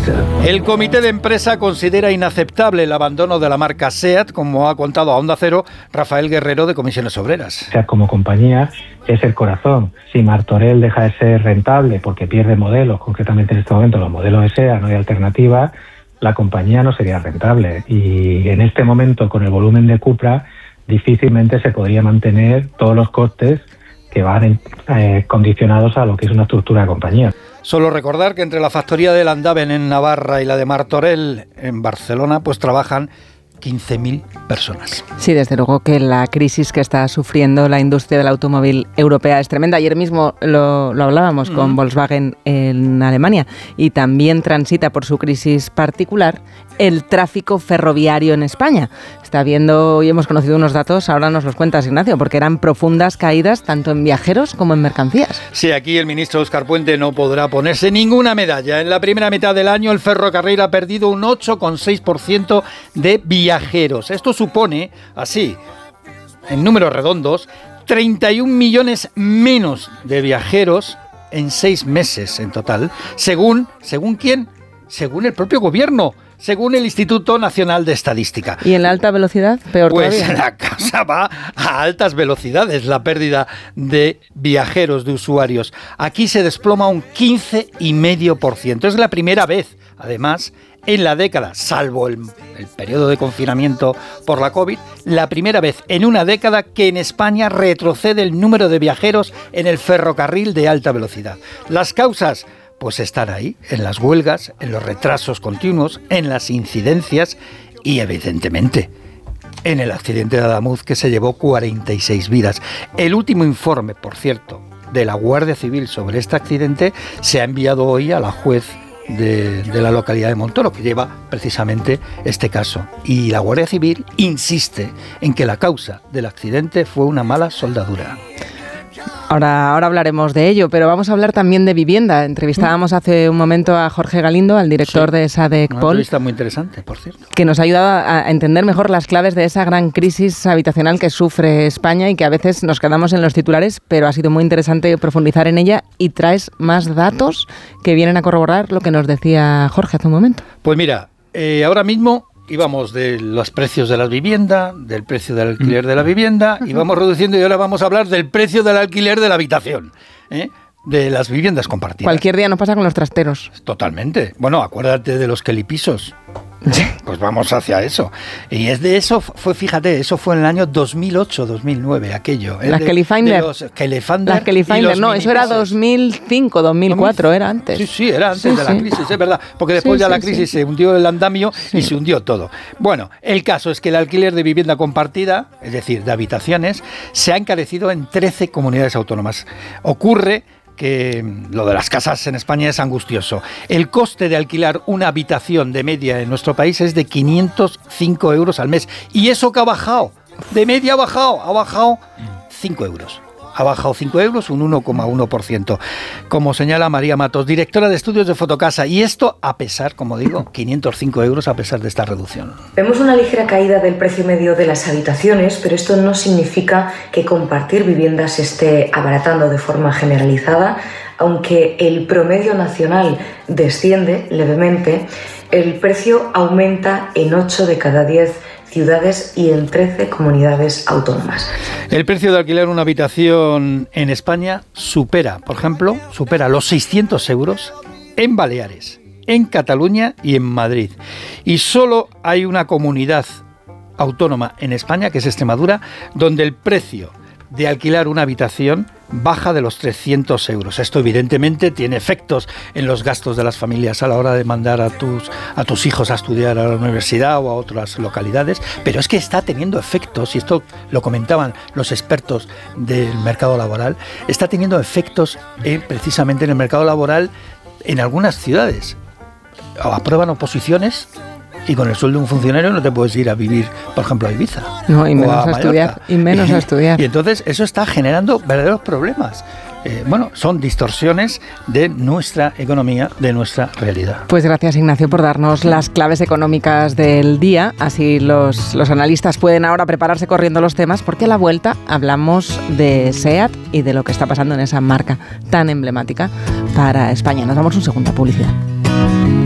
diésel. El comité de empresa considera inaceptable el abandono de la marca SEAT, como ha contado a Onda Cero Rafael Guerrero de Comisiones Obreras. SEAT como compañía es el corazón. Si Martorell deja de ser rentable porque pierde modelos, concretamente en este momento los modelos de SEAT, no hay alternativa, la compañía no sería rentable. Y en este momento, con el volumen de Cupra, difícilmente se podría mantener todos los costes que van condicionados a lo que es una estructura de compañía. Solo recordar que entre la factoría de Landaven en Navarra y la de Martorell en Barcelona, pues trabajan 15.000 personas. Sí, desde luego que la crisis que está sufriendo la industria del automóvil europea es tremenda. Ayer mismo lo hablábamos con Volkswagen en Alemania, y también transita por su crisis particular el tráfico ferroviario en España. Está viendo, hoy hemos conocido unos datos, ahora nos los cuentas, Ignacio, porque eran profundas caídas tanto en viajeros como en mercancías. Sí, aquí el ministro Óscar Puente no podrá ponerse ninguna medalla. En la primera mitad del año el ferrocarril ha perdido un 8,6% de viajeros. Esto supone, así, en números redondos, 31 millones menos de viajeros en 6 meses en total. ¿Según quién? Según el propio gobierno. Según el Instituto Nacional de Estadística. ¿Y en la alta velocidad? Peor pues todavía. La cosa va a altas velocidades, la pérdida de viajeros, de usuarios. Aquí se desploma un 15,5%. Es la primera vez, además, en la década, salvo el periodo de confinamiento por la COVID, la primera vez en una década que en España retrocede el número de viajeros en el ferrocarril de alta velocidad. Las causas, pues están ahí, en las huelgas, en los retrasos continuos, en las incidencias y, evidentemente, en el accidente de Adamuz, que se llevó 46 vidas. El último informe, por cierto, de la Guardia Civil sobre este accidente se ha enviado hoy a la juez de la localidad de Montoro, que lleva precisamente este caso. Y la Guardia Civil insiste en que la causa del accidente fue una mala soldadura. Ahora hablaremos de ello, pero vamos a hablar también de vivienda. Entrevistábamos hace un momento a Jorge Galindo, al director de SADECPOL. Una entrevista muy interesante, por cierto. Que nos ha ayudado a entender mejor las claves de esa gran crisis habitacional que sufre España y que a veces nos quedamos en los titulares, pero ha sido muy interesante profundizar en ella, y traes más datos que vienen a corroborar lo que nos decía Jorge hace un momento. Pues mira, ahora mismo íbamos de los precios de la vivienda, del precio del alquiler de la vivienda, y vamos reduciendo, y ahora vamos a hablar del precio del alquiler de la habitación, de las viviendas compartidas. Cualquier día nos pasa con los trasteros. Totalmente. Bueno, acuérdate de los kelipisos. Pues vamos hacia eso. Y es de eso, fíjate, eso fue en el año 2008-2009, aquello. Las Kelifinder. Las Kelifinder, no, eso era 2005, 2004, era antes. Sí, era antes de la crisis, es verdad. Porque después la crisis se hundió el andamio y se hundió todo. Bueno, el caso es que el alquiler de vivienda compartida, es decir, de habitaciones, se ha encarecido en 13 comunidades autónomas. Ocurre que lo de las casas en España es angustioso. El coste de alquilar una habitación de media en nuestro país es de 505 euros al mes. Y eso que ha bajado, de media ha bajado 5 euros. Ha bajado 5 euros, un 1,1%. Como señala María Matos, directora de estudios de Fotocasa. Y esto a pesar, como digo, 505 euros a pesar de esta reducción. Vemos una ligera caída del precio medio de las habitaciones, pero esto no significa que compartir viviendas se esté abaratando de forma generalizada. Aunque el promedio nacional desciende levemente, el precio aumenta en 8 de cada 10 ciudades y en 13 comunidades autónomas. El precio de alquilar una habitación en España supera los 600 euros en Baleares, en Cataluña y en Madrid. Y solo hay una comunidad autónoma en España, que es Extremadura, donde el precio de alquilar una habitación baja de los 300 euros. Esto evidentemente tiene efectos en los gastos de las familias a la hora de mandar a tus hijos a estudiar a la universidad o a otras localidades, pero es que está teniendo efectos, y esto lo comentaban los expertos del mercado laboral, está teniendo efectos precisamente en el mercado laboral en algunas ciudades. Aprueban oposiciones y con el sueldo de un funcionario no te puedes ir a vivir, por ejemplo, a Ibiza. No, y menos a estudiar. Y menos a estudiar. Y entonces eso está generando verdaderos problemas. Son distorsiones de nuestra economía, de nuestra realidad. Pues gracias, Ignacio, por darnos las claves económicas del día. Así los analistas pueden ahora prepararse corriendo los temas, porque a la vuelta hablamos de SEAT y de lo que está pasando en esa marca tan emblemática para España. Nos damos un segundo a publicidad.